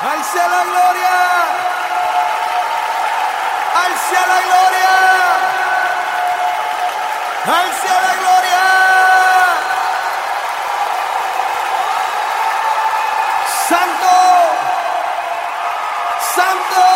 Al sea la gloria, al sea la gloria, al sea la gloria. Santo, santo.